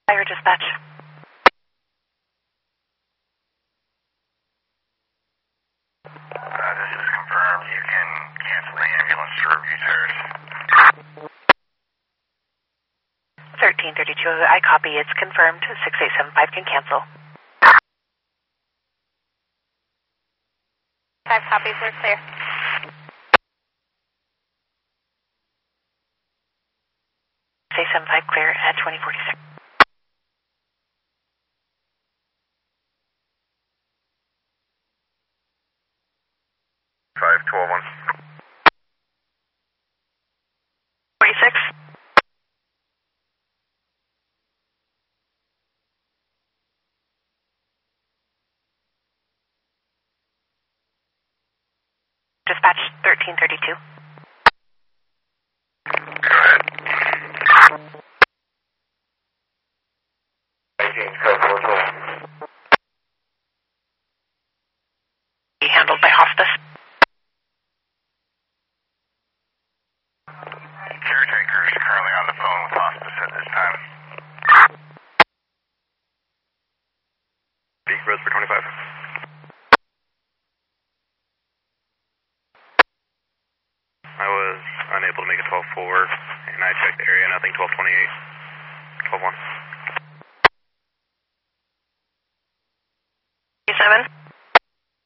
Fire dispatch. This is confirmed. You can cancel the ambulance to review terrace. 1332, I copy. It's confirmed. 6875 can cancel. 5 copies, we're clear. Say 75 clear at 2046. Five 12-1. 46. Dispatch 1332. Go ahead. 19, code 412. Be handled by hospice. Caretaker is currently on the phone with hospice at this time. Peak Rose for 25. I was unable to make a 12-4, and I checked the area, nothing 1228. 12-1. 7.